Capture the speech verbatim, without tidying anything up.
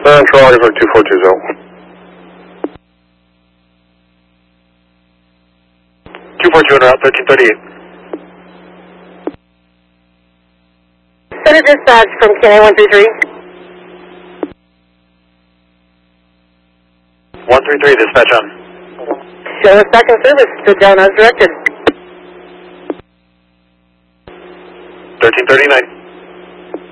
Central August two four two zero. two four two on route thirteen thirty-eight. Center dispatch from K nine one three three. one three three, dispatch on. Show us back in service. Stood down as directed. thirteen thirty-nine.